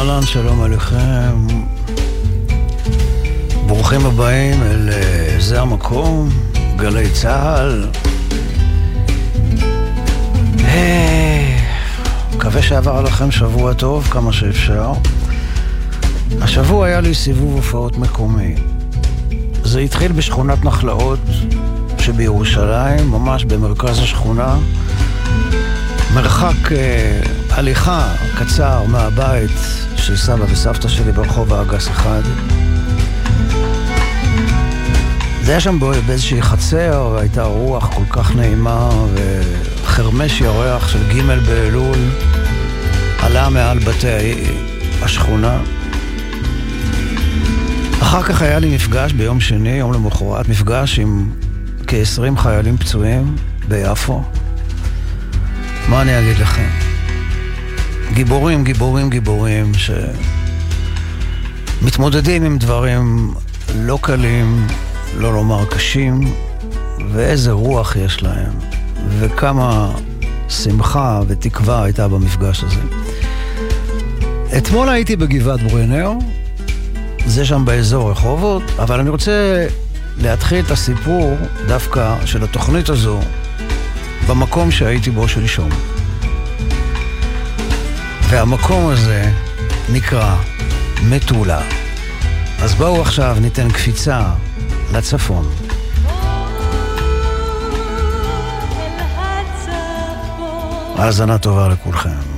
אהלן, שלום עליכם. ברוכים הבאים אל זה המקום, גלי צהל. מקווה שעבר עליכם שבוע טוב כמה שאפשר. השבוע היה לי סיבוב הופעות מקומי. זה התחיל בשכונת נחלאות שבירושלים, ממש במרכז השכונה, מרחק הליכה קצר מהבית של סבא וסבתא שלי ברחוב האגס 1. זה היה שם באיזושהי חצר, והייתה רוח כל כך נעימה, וחרמש ירח של ג' באלול עלה מעל בתי השכונה. אחר כך היה לי מפגש ביום שני, יום למחרת, מפגש עם כ-20 חיילים פצועים ביפו. מה אני אגיד לכם? גיבורים, גיבורים, גיבורים שמתמודדים עם דברים לא קלים, לא לומר קשים, ואיזה רוח יש להם, וכמה שמחה ותקווה הייתה במפגש הזה. אתמול הייתי בגבעת ברנר, זה שם באזור רחובות, אבל אני רוצה להתחיל את הסיפור דווקא של התוכנית הזו במקום שהייתי בו שלשום. והמקום הזה נקרא מטולה. אז בואו עכשיו ניתן קפיצה לצפון. האזנה טובה לכולכם.